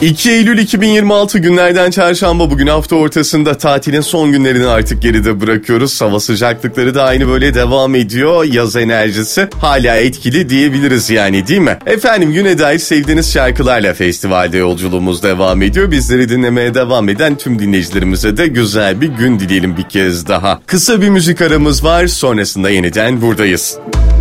2 Eylül 2026 günlerden çarşamba, bugün hafta ortasında, tatilin son günlerini artık geride bırakıyoruz. Hava sıcaklıkları da aynı böyle devam ediyor. Yaz enerjisi hala etkili diyebiliriz yani, değil mi? Efendim, güne dair sevdiğiniz şarkılarla festivalde yolculuğumuz devam ediyor. Bizleri dinlemeye devam eden tüm dinleyicilerimize de güzel bir gün dileyelim bir kez daha. Kısa bir müzik aramız var, sonrasında yeniden buradayız.